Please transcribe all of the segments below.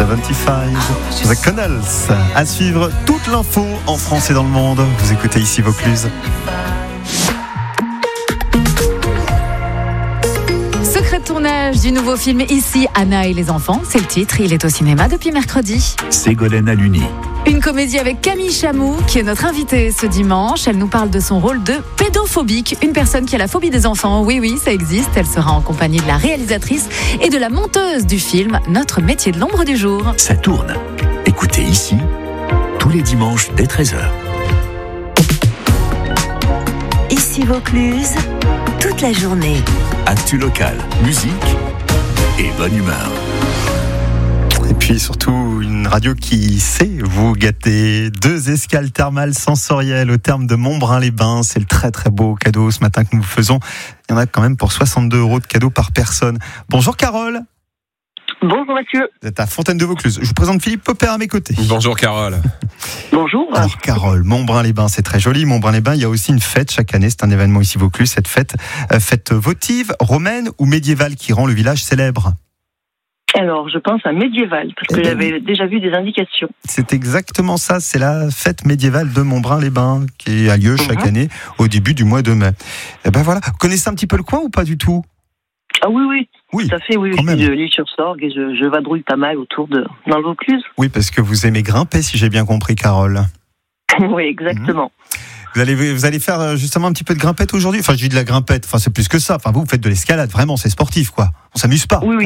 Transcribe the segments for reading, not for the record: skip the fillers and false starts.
75, The Connells. À suivre toute l'info en France et dans le monde. Vous écoutez ici Vaucluse. Secret de tournage du nouveau film Ici, Anna et les enfants. C'est le titre. Il est au cinéma depuis mercredi. Ségolène Halluny. Une comédie avec Camille Chamou, qui est notre invitée ce dimanche. Elle nous parle de son rôle de pédophobique, une personne qui a la phobie des enfants. Oui, ça existe. Elle sera en compagnie de la réalisatrice et de la monteuse du film Notre métier de l'ombre du jour. Ça tourne. Écoutez ici, tous les dimanches dès 13h. Ici Vaucluse, toute la journée. Actu locale, musique et bonne humeur. Et puis surtout une radio qui sait vous gâter. 2 escales thermales sensorielles au terme de Montbrun-les-Bains. C'est le très très beau cadeau ce matin que nous faisons. Il y en a quand même pour 62 € de cadeaux par personne. Bonjour Carole. Bonjour Mathieu. Vous êtes à Fontaine-de-Vaucluse. Je vous présente Philippe Popper à mes côtés. Bonjour Carole. Bonjour. Alors Carole, Montbrun-les-Bains, c'est très joli. Montbrun-les-Bains, il y a aussi une fête chaque année. C'est un événement ici Vaucluse. Cette fête votive, romaine ou médiévale qui rend le village célèbre? Alors, je pense à médiéval, parce que j'avais déjà vu des indications. C'est exactement ça, c'est la fête médiévale de Montbrun-les-Bains, qui a lieu chaque année au début du mois de mai. Et ben voilà, vous connaissez un petit peu le coin ou pas du tout? Ah oui, tout à fait, oui. Quand même. Je lis sur Sorgue et je vadrouille pas mal dans le Vaucluse. Oui, parce que vous aimez grimper, si j'ai bien compris, Carole. Oui, exactement. Vous allez faire justement un petit peu de grimpette aujourd'hui? Enfin, je dis de la grimpette, enfin c'est plus que ça. Enfin, vous faites de l'escalade, vraiment, c'est sportif, quoi. On s'amuse pas. Oui,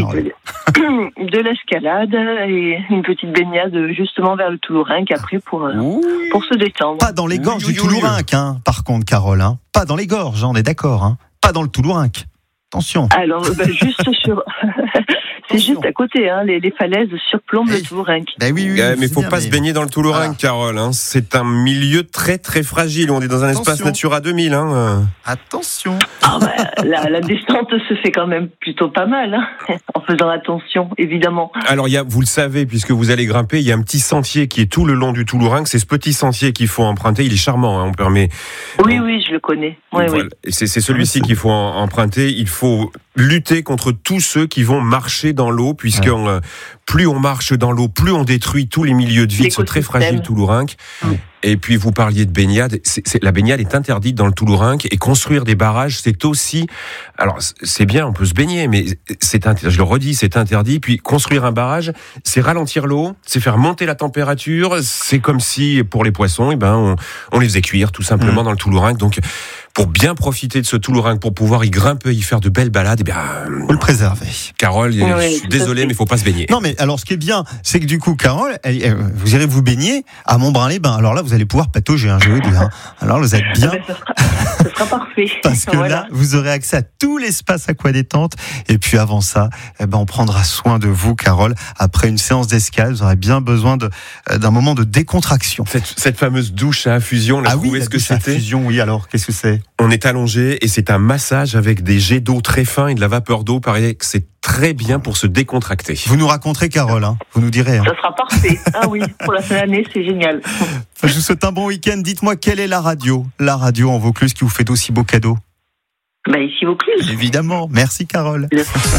de l'escalade et une petite baignade justement vers le Toulourenc après pour se détendre. Pas dans les gorges du Toulourenc, hein, par contre, Carole. Hein. Pas dans les gorges, on est d'accord. Hein. Pas dans le Toulourenc. Attention. Alors, juste sur... C'est juste à côté, hein, les falaises surplombent le Toulourenc. Ben oui, mais faut pas se baigner dans le Toulourenc, voilà. Carole. Hein. C'est un milieu très très fragile. On est dans un espace Natura 2000. Hein. Attention. Ah la descente se fait quand même plutôt pas mal, hein, en faisant attention, évidemment. Alors, vous le savez, puisque vous allez grimper, il y a un petit sentier qui est tout le long du Toulourenc. C'est ce petit sentier qu'il faut emprunter. Il est charmant. Hein, on permet. Oui, je le connais. Oui. C'est celui-ci qu'il faut emprunter. Il faut lutter contre tous ceux qui vont marcher dans l'eau, puisque plus on marche dans l'eau, plus on détruit tous les milieux de vie de ce très fragile Toulourenc. Et puis vous parliez de baignade, la baignade est interdite dans le Toulourenc, et construire des barrages, c'est aussi... Alors c'est bien, on peut se baigner, mais je le redis, c'est interdit. Puis construire un barrage, c'est ralentir l'eau, c'est faire monter la température, c'est comme si pour les poissons, on les faisait cuire tout simplement dans le Toulourenc. Donc pour bien profiter de ce Toulourenc, pour pouvoir y grimper, y faire de belles balades, faut le préserver. Carole, je suis désolé, mais il faut pas se baigner. Non, mais alors ce qui est bien, c'est que du coup, Carole, vous irez vous baigner à Montbrun-les-Bains. Alors là, vous allez pouvoir patauger, je veux dire. Alors vous êtes bien. Ça sera parfait. Parce que là, vous aurez accès à tout l'espace aquadétente. Et puis avant ça, on prendra soin de vous, Carole. Après une séance d'escale, vous aurez bien besoin d'un moment de décontraction. Cette fameuse douche à infusion, ce que c'était? Infusion, oui. Alors, qu'est-ce que c'est? On est allongé et c'est un massage avec des jets d'eau très fins et de la vapeur d'eau. Pareil, c'est très bien pour se décontracter. Vous nous raconterez, Carole, hein. Vous nous direz. Hein. Ça sera parfait. Ah oui, pour la fin d'année, c'est génial. Je vous souhaite un bon week-end. Dites-moi, quelle est la radio en Vaucluse qui vous fait d'aussi beaux cadeaux? Ici Vaucluse. Évidemment. Merci, Carole.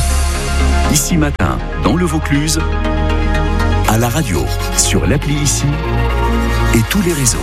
Ici matin, dans le Vaucluse, à la radio, sur l'appli Ici et tous les réseaux.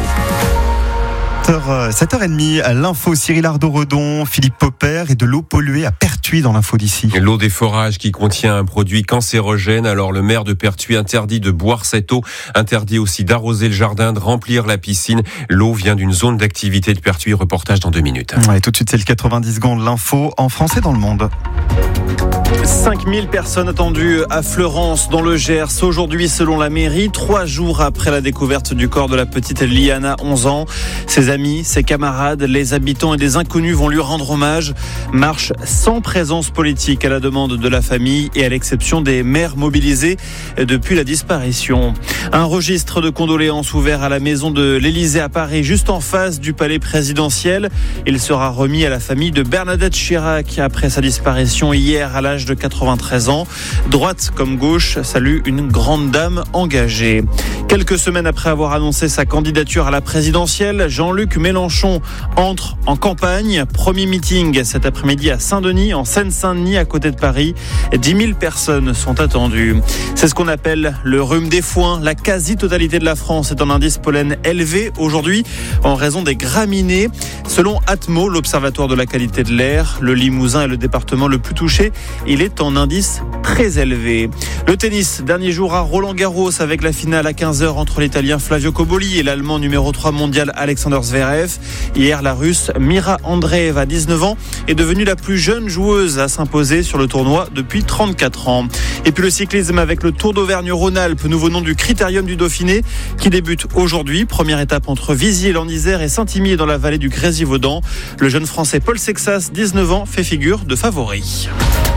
7h30, l'info Cyril Ardo-Redon, Philippe Popper et de l'eau polluée à Pertuis dans l'info d'ici. L'eau des forages qui contient un produit cancérogène. Alors le maire de Pertuis interdit de boire cette eau, interdit aussi d'arroser le jardin, de remplir la piscine. L'eau vient d'une zone d'activité de Pertuis. Reportage dans 2 minutes. Ouais, tout de suite, c'est le 90 secondes, l'info en français dans le monde. 5000 personnes attendues à Fleurance dans le Gers aujourd'hui selon la mairie, 3 jours après la découverte du corps de la petite Liana, 11 ans. Ses amis, ses camarades, les habitants et des inconnus vont lui rendre hommage. Marche sans présence politique à la demande de la famille et à l'exception des maires mobilisés depuis la disparition. Un registre de condoléances ouvert à la maison de l'Élysée à Paris, juste en face du palais présidentiel. Il sera remis à la famille de Bernadette Chirac après sa disparition hier à l'âge de 93 ans. Droite comme gauche salue une grande dame engagée. Quelques semaines après avoir annoncé sa candidature à la présidentielle, Jean-Luc Mélenchon entre en campagne. Premier meeting cet après-midi à Saint-Denis, en Seine-Saint-Denis, à côté de Paris. 10 000 personnes sont attendues. C'est ce qu'on appelle le rhume des foins. La quasi-totalité de la France est en indice pollen élevé aujourd'hui en raison des graminées. Selon Atmo, l'Observatoire de la qualité de l'air, le Limousin est le département le plus touché. Il est en indice très élevé. Le tennis, dernier jour à Roland-Garros avec la finale à 15h entre l'Italien Flavio Cobolli et l'Allemand numéro 3 mondial Alexander Zverev. Hier, la Russe Mira Andreeva, 19 ans, est devenue la plus jeune joueuse à s'imposer sur le tournoi depuis 34 ans. Et puis le cyclisme avec le Tour d'Auvergne-Rhône-Alpes, nouveau nom du Critérium du Dauphiné, qui débute aujourd'hui. Première étape entre Viziers-Lannisère et Saint-Imier dans la vallée du Grésivaudan. Le jeune Français Paul Sexas, 19 ans, fait figure de favori.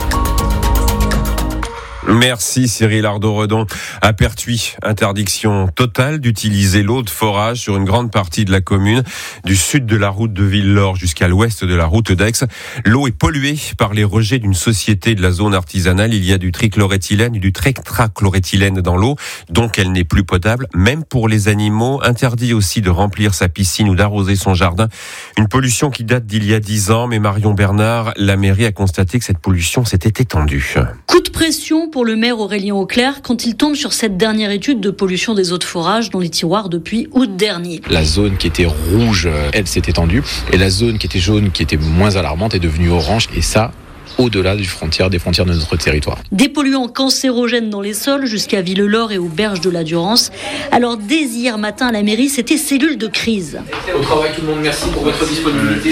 Merci Cyril Ardo-Redon. À Pertuis, interdiction totale d'utiliser l'eau de forage sur une grande partie de la commune, du sud de la route de Villelor jusqu'à l'ouest de la route d'Aix. L'eau est polluée par les rejets d'une société de la zone artisanale. Il y a du trichloréthylène et du tétrachloréthylène dans l'eau, donc elle n'est plus potable, même pour les animaux. Interdit aussi de remplir sa piscine ou d'arroser son jardin. Une pollution qui date d'il y a 10 ans, mais Marion Bernard, la mairie a constaté que cette pollution s'était étendue. Coup de pression pour le maire Aurélien Auclair quand il tombe sur cette dernière étude de pollution des eaux de forage dans les tiroirs depuis août dernier. La zone qui était rouge, elle s'est étendue, et la zone qui était jaune, qui était moins alarmante, est devenue orange, et ça, au-delà des frontières de notre territoire. Des polluants cancérogènes dans les sols jusqu'à Villelor et aux berges de la Durance. Alors dès hier matin à la mairie, c'était cellule de crise. Au travail tout le monde, merci pour votre disponibilité.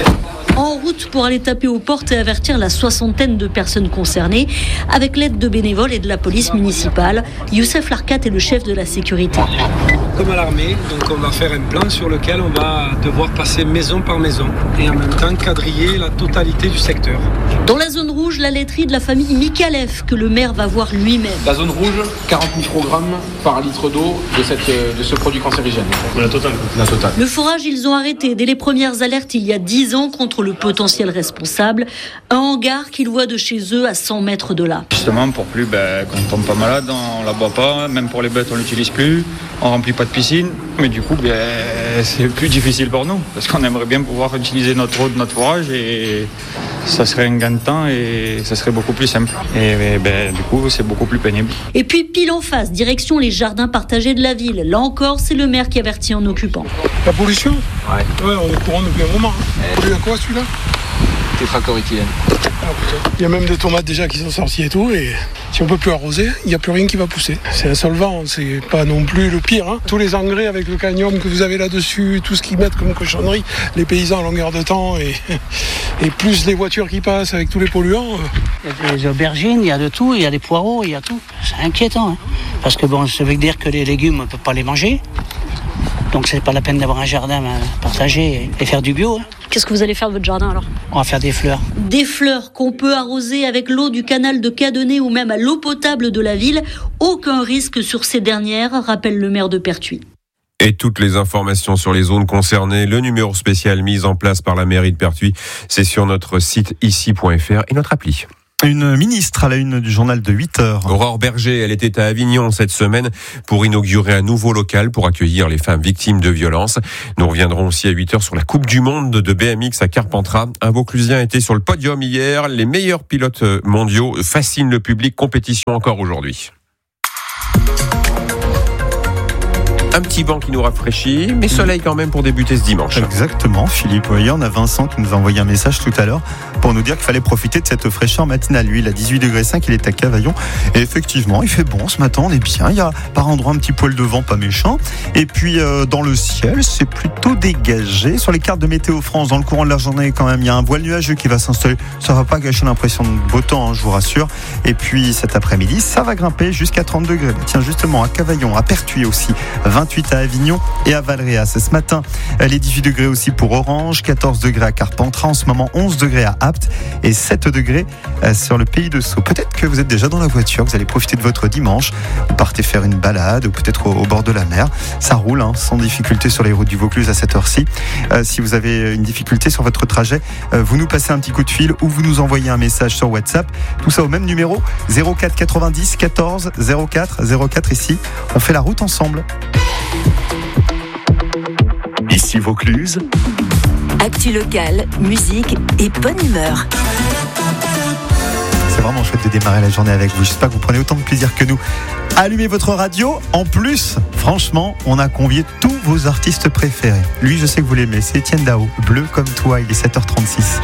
En route pour aller taper aux portes et avertir la 60aine de personnes concernées, avec l'aide de bénévoles et de la police municipale. Youssef Larkat est le chef de la sécurité. Comme à l'armée, donc on va faire un plan sur lequel on va devoir passer maison par maison et en même temps quadriller la totalité du secteur. Dans la zone rouge, la laiterie de la famille Mikalev que le maire va voir lui-même. La zone rouge, 40 microgrammes par litre d'eau de ce produit cancérigène. La totale. Le forage, ils ont arrêté dès les premières alertes il y a 10 ans contre le potentiel responsable. Un hangar qu'ils voient de chez eux à 100 mètres de là. Justement, pour plus, quand on tombe pas malade, on la boit pas. Même pour les bêtes, on l'utilise plus. On remplit pas de piscine. Mais du coup, c'est plus difficile pour nous. Parce qu'on aimerait bien pouvoir utiliser notre eau de notre forage et ça serait un gain de temps et ça serait beaucoup plus simple. Et du coup, c'est beaucoup plus pénible. Et puis, pile en face, direction les jardins partagés de la ville. Là encore, c'est le maire qui avertit en occupant. La pollution ? Ouais, on est courant depuis un moment. Pollue à quoi celui-là ? Tétrachloréthylène. Il y a même des tomates déjà qui sont sorties et tout, et si on peut plus arroser, il n'y a plus rien qui va pousser. C'est un solvant, c'est pas non plus le pire. Tous les engrais avec le cadmium que vous avez là-dessus, tout ce qu'ils mettent comme cochonnerie, les paysans à longueur de temps, et plus les voitures qui passent avec tous les polluants. Il y a des aubergines, il y a de tout, il y a des poireaux, il y a tout. C'est inquiétant, parce que ça veut dire que les légumes, on ne peut pas les manger. Donc c'est pas la peine d'avoir un jardin partagé et faire du bio. Qu'est-ce que vous allez faire de votre jardin alors ? On va faire des fleurs. Des fleurs qu'on peut arroser avec l'eau du canal de Cadenet ou même à l'eau potable de la ville. Aucun risque sur ces dernières, rappelle le maire de Pertuis. Et toutes les informations sur les zones concernées, le numéro spécial mis en place par la mairie de Pertuis, c'est sur notre site ici.fr et notre appli. Une ministre à la une du journal de 8h. Aurore Berger, elle était à Avignon cette semaine pour inaugurer un nouveau local pour accueillir les femmes victimes de violences. Nous reviendrons aussi à 8h sur la Coupe du Monde de BMX à Carpentras. Un Vauclusien était sur le podium hier. Les meilleurs pilotes mondiaux fascinent le public. Compétition encore aujourd'hui. Un petit banc qui nous rafraîchit, mais soleil quand même pour débuter ce dimanche. Exactement, Philippe. Voyez, on a Vincent qui nous a envoyé un message tout à l'heure pour nous dire qu'il fallait profiter de cette fraîcheur matinale. Lui, il a 18,5 degrés, il est à Cavaillon. Et effectivement, il fait bon ce matin, on est bien. Il y a par endroit un petit poil de vent, pas méchant. Et puis, dans le ciel, c'est plutôt dégagé. Sur les cartes de Météo France, dans le courant de la journée, quand même, il y a un voile nuageux qui va s'installer. Ça va pas gâcher l'impression de beau temps, je vous rassure. Et puis, cet après-midi, ça va grimper jusqu'à 30 degrés. Tiens, justement, à Cavaillon, à Pertuis aussi, 28 à Avignon et à Valréas. Ce matin, les 18 degrés aussi pour Orange, 14 degrés à Carpentras, en ce moment 11 degrés à Apt. Apt et 7 degrés sur le pays de Sceaux. Peut-être que vous êtes déjà dans la voiture, vous allez profiter de votre dimanche, vous partez faire une balade ou peut-être au bord de la mer. Ça roule sans difficulté sur les routes du Vaucluse à cette heure-ci. Si vous avez une difficulté sur votre trajet, vous nous passez un petit coup de fil ou vous nous envoyez un message sur WhatsApp. Tout ça au même numéro 04 90 14 04 04. Ici, on fait la route ensemble. Ici Vaucluse. Actu locale, musique et bonne humeur. C'est vraiment chouette de démarrer la journée avec vous. J'espère que vous prenez autant de plaisir que nous. Allumez votre radio. En plus, franchement, on a convié tous vos artistes préférés. Lui, je sais que vous l'aimez, c'est Etienne Dao. Bleu comme toi, il est 7h36.